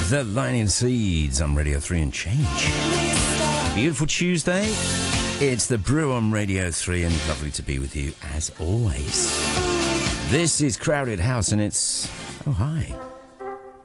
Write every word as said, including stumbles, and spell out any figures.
The Lining Seeds on Radio three and Change. Beautiful Tuesday. It's the Brew on Radio three and lovely to be with you as always. This is Crowded House and it's... Oh, hi.